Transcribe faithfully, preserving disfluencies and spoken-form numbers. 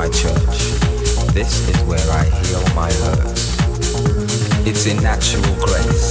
church. This is where I heal my hurts. It's in natural grace.